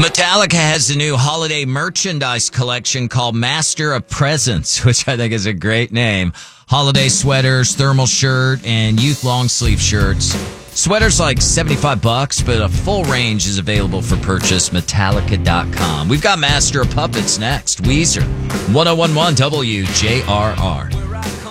Metallica has a new holiday merchandise collection called Master of Presents, which I think is a great name. Holiday sweaters, thermal shirt, and youth long sleeve shirts. Sweaters like $75, but a full range is available for purchase. Metallica.com. We've got Master of Puppets next. Weezer, 1011 WJRR.